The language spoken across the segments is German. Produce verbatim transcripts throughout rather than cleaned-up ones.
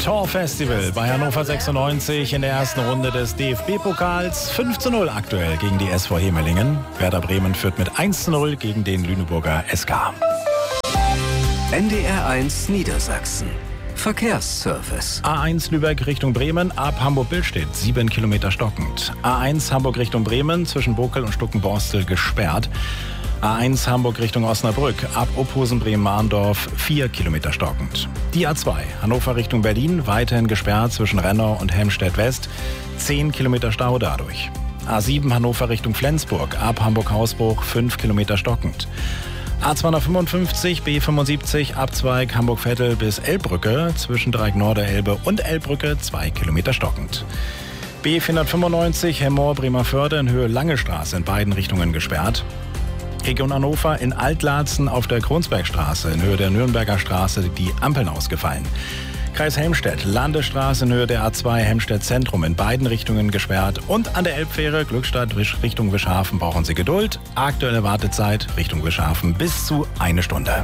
Torfestival bei Hannover sechsundneunzig in der ersten Runde des D F B-Pokals. fünf zu null aktuell gegen die S V Hemelingen. Werder Bremen führt mit eins zu null gegen den Lüneburger S K. N D R eins Niedersachsen. Verkehrsservice. A eins Lübeck Richtung Bremen ab Hamburg-Billstedt, sieben Kilometer stockend. A eins Hamburg Richtung Bremen zwischen Bokel und Stuckenborstel gesperrt. A eins Hamburg Richtung Osnabrück ab Ophusen-Bremen-Mahndorf, vier Kilometer stockend. Die A zwei Hannover Richtung Berlin weiterhin gesperrt zwischen Rennau und Helmstedt-West, zehn Kilometer Stau dadurch. A sieben Hannover Richtung Flensburg ab Hamburg-Hausbruch, fünf Kilometer stockend. A zweihundertfünfundfünfzig B fünfundsiebzig Abzweig Hamburg-Vettel bis Elbbrücke zwischen Dreieck Norderelbe und Elbbrücke, zwei Kilometer stockend. B vierhundertfünfundneunzig Hemmoor-Bremerförde in Höhe Lange Straße in beiden Richtungen gesperrt. Region Hannover in Altlarzen auf der Kronsbergstraße in Höhe der Nürnberger Straße die Ampeln ausgefallen. Kreis Helmstedt, Landesstraße in Höhe der A zwei Helmstedt Zentrum in beiden Richtungen gesperrt. Und an der Elbfähre Glückstadt Richtung Wischhafen brauchen Sie Geduld. Aktuelle Wartezeit Richtung Wischhafen bis zu eine Stunde.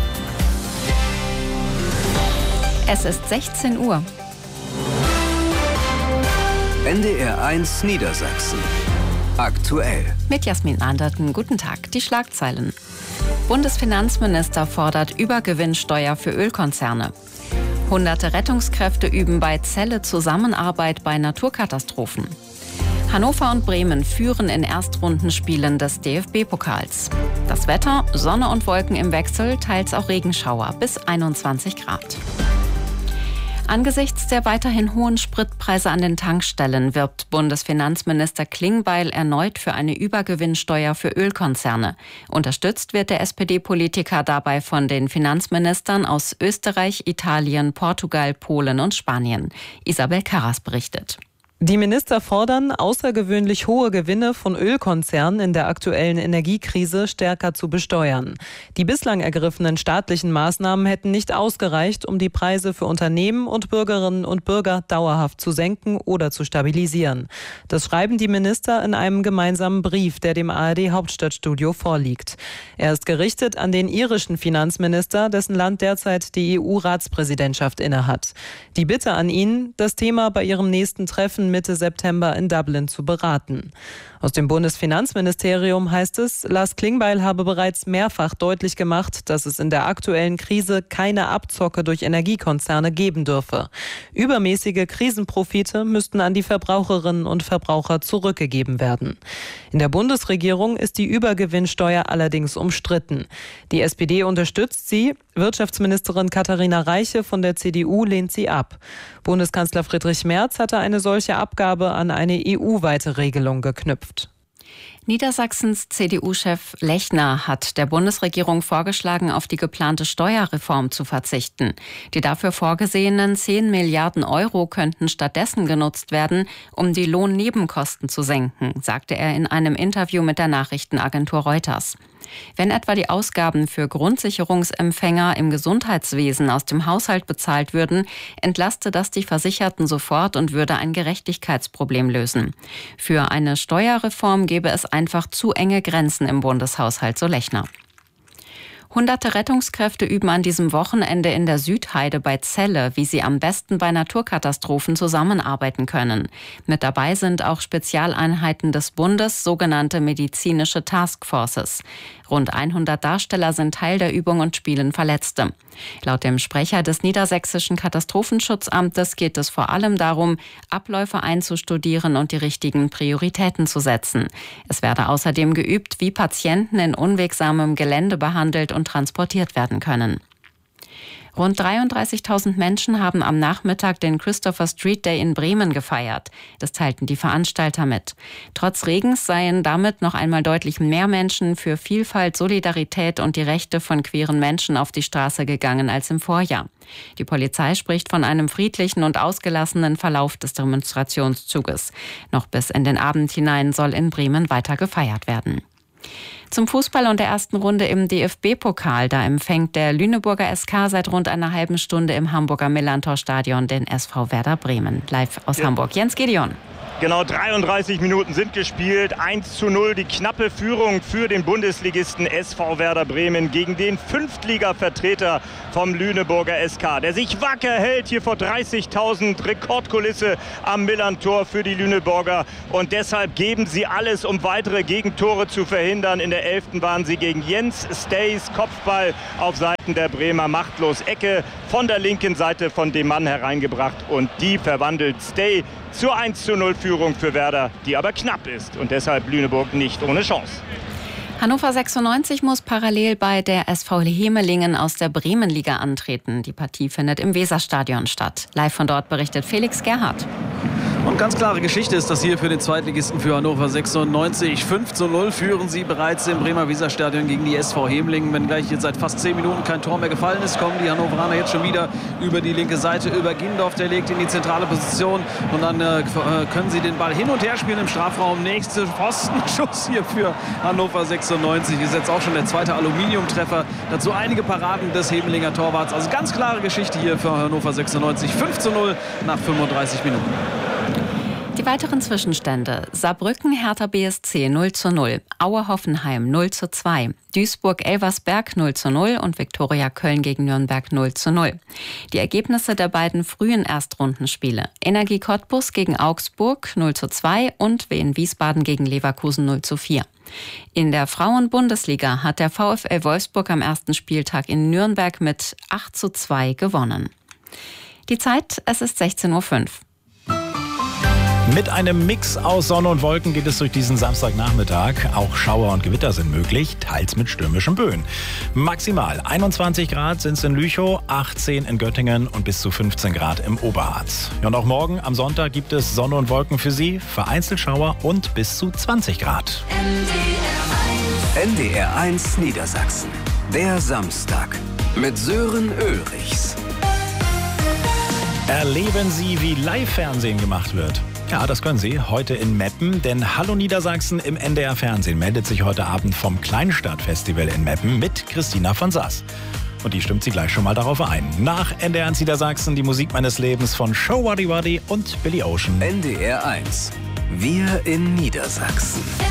Es ist sechzehn Uhr. N D R eins Niedersachsen. Aktuell. Mit Jasmin Anderten, guten Tag. Die Schlagzeilen. Bundesfinanzminister fordert Übergewinnsteuer für Ölkonzerne. Hunderte Rettungskräfte üben bei Celle Zusammenarbeit bei Naturkatastrophen. Hannover und Bremen führen in Erstrundenspielen des D F B-Pokals. Das Wetter, Sonne und Wolken im Wechsel, teils auch Regenschauer bis einundzwanzig Grad. Angesichts der weiterhin hohen Spritpreise an den Tankstellen wirbt Bundesfinanzminister Klingbeil erneut für eine Übergewinnsteuer für Ölkonzerne. Unterstützt wird der S P D-Politiker dabei von den Finanzministern aus Österreich, Italien, Portugal, Polen und Spanien. Isabel Karras berichtet. Die Minister fordern, außergewöhnlich hohe Gewinne von Ölkonzernen in der aktuellen Energiekrise stärker zu besteuern. Die bislang ergriffenen staatlichen Maßnahmen hätten nicht ausgereicht, um die Preise für Unternehmen und Bürgerinnen und Bürger dauerhaft zu senken oder zu stabilisieren. Das schreiben die Minister in einem gemeinsamen Brief, der dem A R D-Hauptstadtstudio vorliegt. Er ist gerichtet an den irischen Finanzminister, dessen Land derzeit die E U-Ratspräsidentschaft innehat. Die Bitte an ihn, das Thema bei ihrem nächsten Treffen Mitte September in Dublin zu beraten. Aus dem Bundesfinanzministerium heißt es, Lars Klingbeil habe bereits mehrfach deutlich gemacht, dass es in der aktuellen Krise keine Abzocke durch Energiekonzerne geben dürfe. Übermäßige Krisenprofite müssten an die Verbraucherinnen und Verbraucher zurückgegeben werden. In der Bundesregierung ist die Übergewinnsteuer allerdings umstritten. Die S P D unterstützt sie, Wirtschaftsministerin Katharina Reiche von der C D U lehnt sie ab. Bundeskanzler Friedrich Merz hatte eine solche Abgabe an eine E U-weite Regelung geknüpft. Niedersachsens C D U-Chef Lechner hat der Bundesregierung vorgeschlagen, auf die geplante Steuerreform zu verzichten. Die dafür vorgesehenen zehn Milliarden Euro könnten stattdessen genutzt werden, um die Lohnnebenkosten zu senken, sagte er in einem Interview mit der Nachrichtenagentur Reuters. Wenn etwa die Ausgaben für Grundsicherungsempfänger im Gesundheitswesen aus dem Haushalt bezahlt würden, entlaste das die Versicherten sofort und würde ein Gerechtigkeitsproblem lösen. Für eine Steuerreform gäbe es einfach zu enge Grenzen im Bundeshaushalt, so Lechner. Hunderte Rettungskräfte üben an diesem Wochenende in der Südheide bei Celle, wie sie am besten bei Naturkatastrophen zusammenarbeiten können. Mit dabei sind auch Spezialeinheiten des Bundes, sogenannte medizinische Taskforces. Rund hundert Darsteller sind Teil der Übung und spielen Verletzte. Laut dem Sprecher des Niedersächsischen Katastrophenschutzamtes geht es vor allem darum, Abläufe einzustudieren und die richtigen Prioritäten zu setzen. Es werde außerdem geübt, wie Patienten in unwegsamem Gelände behandelt und transportiert werden können. Rund dreiunddreißigtausend Menschen haben am Nachmittag den Christopher Street Day in Bremen gefeiert. Das teilten die Veranstalter mit. Trotz Regens seien damit noch einmal deutlich mehr Menschen für Vielfalt, Solidarität und die Rechte von queeren Menschen auf die Straße gegangen als im Vorjahr. Die Polizei spricht von einem friedlichen und ausgelassenen Verlauf des Demonstrationszuges. Noch bis in den Abend hinein soll in Bremen weiter gefeiert werden. Zum Fußball und der ersten Runde im D F B-Pokal. Da empfängt der Lüneburger S K seit rund einer halben Stunde im Hamburger Millantor-Stadion den S V Werder Bremen. Live aus ja. Hamburg. Jens Gideon. Genau dreiunddreißig Minuten sind gespielt. eins zu null die knappe Führung für den Bundesligisten S V Werder Bremen gegen den Fünftliga-Vertreter vom Lüneburger S K, der sich wacker hält hier vor dreißigtausend, Rekordkulisse am Millantor für die Lüneburger. Und deshalb geben sie alles, um weitere Gegentore zu verhindern. In der elften waren sie gegen Jens Stays Kopfball auf Seiten der Bremer machtlos. Ecke von der linken Seite von dem Mann hereingebracht und die verwandelt Stay zur eins zu null Führung für Werder, die aber knapp ist und deshalb Lüneburg nicht ohne Chance. Hannover sechsundneunzig muss parallel bei der S V Hemelingen aus der Bremenliga antreten. Die Partie findet im Weserstadion statt. Live von dort berichtet Felix Gerhardt. Und ganz klare Geschichte ist das hier für den Zweitligisten für Hannover sechsundneunzig. fünf zu null führen sie bereits im Bremer Weserstadion gegen die S V Hemelingen. Wenn gleich jetzt seit fast zehn Minuten kein Tor mehr gefallen ist, kommen die Hannoveraner jetzt schon wieder über die linke Seite, über Gindorf, der legt in die zentrale Position und dann äh, können sie den Ball hin und her spielen im Strafraum. Nächste Pfostenschuss hier für Hannover sechsundneunzig. Ist jetzt auch schon der zweite Aluminiumtreffer. Dazu einige Paraden des Hemelinger Torwarts. Also ganz klare Geschichte hier für Hannover sechsundneunzig. fünf zu null nach fünfunddreißig Minuten. Die weiteren Zwischenstände: Saarbrücken, Hertha B S C null zu null, Aue Hoffenheim null zu zwei, Duisburg Elversberg null zu null und Viktoria Köln gegen Nürnberg null zu null. Die Ergebnisse der beiden frühen Erstrundenspiele: Energie Cottbus gegen Augsburg null zu zwei und Wien Wiesbaden gegen Leverkusen null zu vier. In der Frauen-Bundesliga hat der VfL Wolfsburg am ersten Spieltag in Nürnberg mit acht zu zwei gewonnen. Die Zeit, es ist sechzehn Uhr fünf. Mit einem Mix aus Sonne und Wolken geht es durch diesen Samstagnachmittag. Auch Schauer und Gewitter sind möglich, teils mit stürmischen Böen. Maximal einundzwanzig Grad sind es in Lüchow, achtzehn in Göttingen und bis zu fünfzehn Grad im Oberharz. Ja, und auch morgen am Sonntag gibt es Sonne und Wolken für Sie, vereinzelt Schauer und bis zu zwanzig Grad. N D R eins Niedersachsen. Der Samstag mit Sören Ulrichs. Erleben Sie, wie Live-Fernsehen gemacht wird. Ja, das können Sie heute in Meppen, denn Hallo Niedersachsen im N D R Fernsehen meldet sich heute Abend vom Kleinstadtfestival in Meppen mit Christina von Sass. Und die stimmt Sie gleich schon mal darauf ein. Nach N D R eins Niedersachsen die Musik meines Lebens von Show Waddy Waddy und Billy Ocean. N D R eins. Wir in Niedersachsen.